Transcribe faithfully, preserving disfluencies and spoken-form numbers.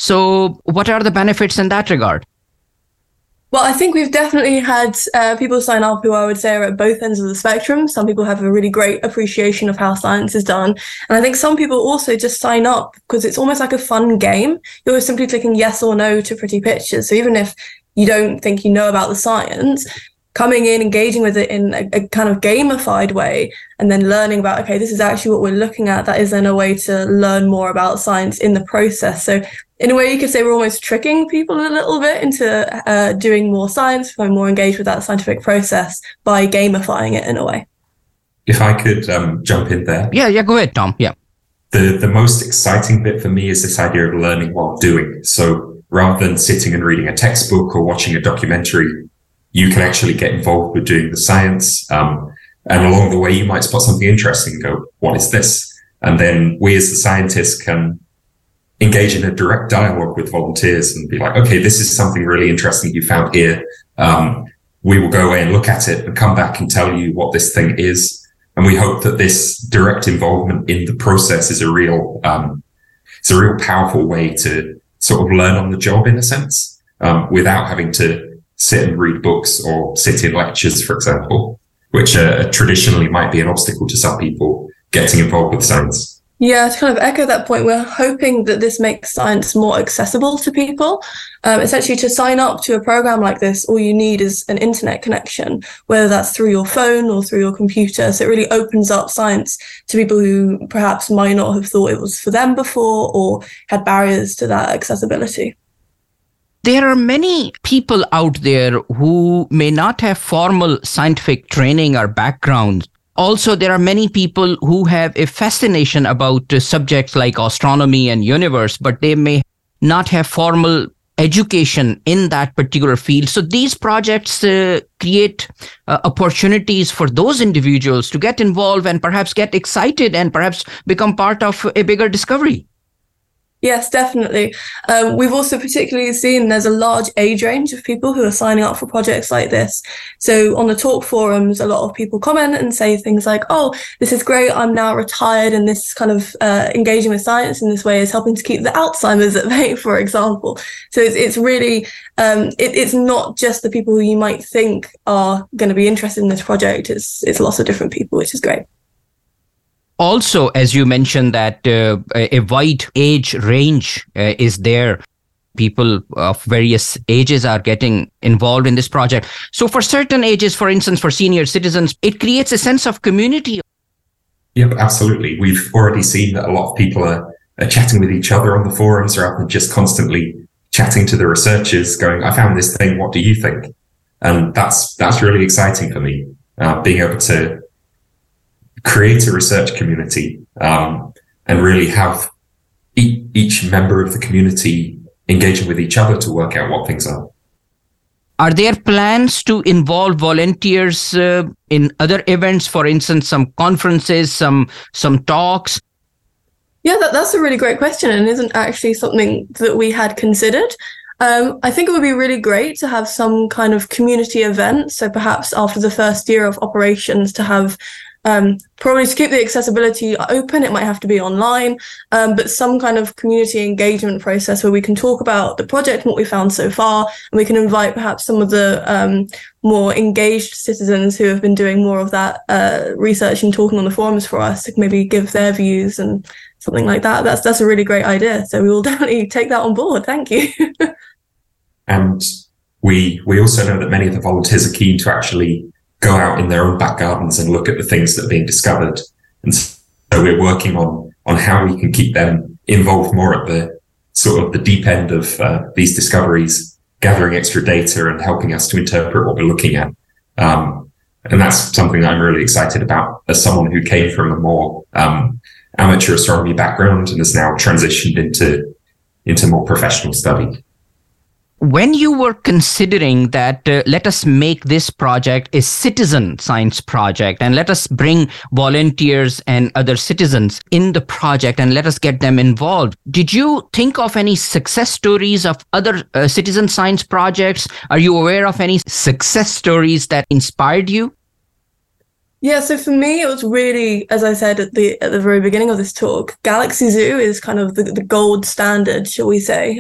So what are the benefits in that regard? Well, I think we've definitely had uh, people sign up who I would say are at both ends of the spectrum. Some people have a really great appreciation of how science is done. And I think some people also just sign up because it's almost like a fun game. You're simply clicking yes or no to pretty pictures. So even if you don't think you know about the science, coming in, engaging with it in a, a kind of gamified way, and then learning about, okay, this is actually what we're looking at. That is then a way to learn more about science in the process. So in a way, you could say we're almost tricking people a little bit into uh, doing more science, becoming more engaged with that scientific process by gamifying it in a way. If I could um, jump in there. Yeah, yeah, go ahead, Tom. Yeah. The, the most exciting bit for me is this idea of learning while doing. So rather than sitting and reading a textbook or watching a documentary, you can actually get involved with doing the science. Um, and along the way, you might spot something interesting and go, what is this? And then we as the scientists can engage in a direct dialogue with volunteers and be like, okay, this is something really interesting you found here. Um, we will go away and look at it and come back and tell you what this thing is. And we hope that this direct involvement in the process is a real, um, it's a real powerful way to sort of learn on the job in a sense, um, without having to sit and read books or sit in lectures, for example, which uh, traditionally might be an obstacle to some people getting involved with science. Yeah, to kind of echo that point, we're hoping that this makes science more accessible to people. Um, essentially, to sign up to a program like this, all you need is an internet connection, whether that's through your phone or through your computer. So it really opens up science to people who perhaps might not have thought it was for them before or had barriers to that accessibility. There are many people out there who may not have formal scientific training or background. Also, there are many people who have a fascination about uh, subjects like astronomy and universe, but they may not have formal education in that particular field. So these projects uh, create uh, opportunities for those individuals to get involved and perhaps get excited and perhaps become part of a bigger discovery. Yes, definitely. Um, we've also particularly seen there's a large age range of people who are signing up for projects like this. So on the talk forums, a lot of people comment and say things like, oh, this is great, I'm now retired, and this kind of uh, engaging with science in this way is helping to keep the Alzheimer's at bay, for example. So it's, it's really, um, it, it's not just the people who you might think are going to be interested in this project. It's, it's lots of different people, which is great. Also, as you mentioned, that uh, a wide age range uh, is there. People of various ages are getting involved in this project. So for certain ages, for instance, for senior citizens, it creates a sense of community. Yep, absolutely. We've already seen that a lot of people are, are chatting with each other on the forums rather than just constantly chatting to the researchers going, I found this thing, what do you think? And that's that's really exciting for me, uh, being able to create a research community um, and really have e- each member of the community engaging with each other to work out what things are. Are there plans to involve volunteers uh, in other events, for instance, some conferences, some some talks? Yeah, that, that's a really great question and isn't actually something that we had considered. Um, I think it would be really great to have some kind of community event. So perhaps after the first year of operations to have Um, probably to keep the accessibility open, it might have to be online, um, but some kind of community engagement process where we can talk about the project and what we found so far, and we can invite perhaps some of the um, more engaged citizens who have been doing more of that uh, research and talking on the forums for us to maybe give their views and something like that. That's that's a really great idea. So we will definitely take that on board. Thank you. And we we also know that many of the volunteers are keen to actually go out in their own back gardens and look at the things that are being discovered. And so we're working on, on how we can keep them involved more at the sort of the deep end of uh, these discoveries, gathering extra data and helping us to interpret what we're looking at. Um, and that's something that I'm really excited about as someone who came from a more um, amateur astronomy background and has now transitioned into, into more professional study. When you were considering that, uh, let us make this project a citizen science project and let us bring volunteers and other citizens in the project and let us get them involved, did you think of any success stories of other uh, citizen science projects? Are you aware of any success stories that inspired you? Yeah, so for me, it was really, as I said at the at the very beginning of this talk, Galaxy Zoo is kind of the, the gold standard, shall we say,